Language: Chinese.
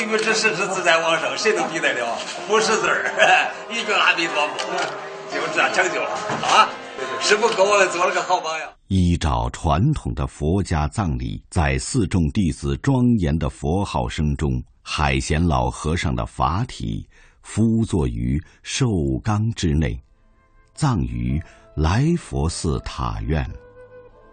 欲知世之自在往生，谁能比得了？不识字儿，一句阿弥陀佛，就这样成就了啊！师父给我们做了个好榜样。 依照传统的佛家葬礼，在四众弟子庄严的佛号声中，海贤老和尚的法体敷坐于寿缸之内，葬于来佛寺塔院。